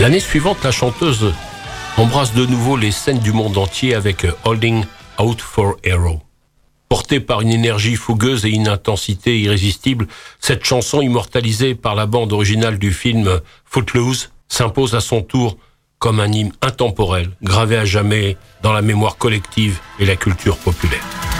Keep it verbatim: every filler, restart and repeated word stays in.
L'année suivante, la chanteuse embrasse de nouveau les scènes du monde entier avec Holding Out for Hero. Portée par une énergie fougueuse et une intensité irrésistible, cette chanson immortalisée par la bande originale du film Footloose s'impose à son tour comme un hymne intemporel, gravé à jamais dans la mémoire collective et la culture populaire.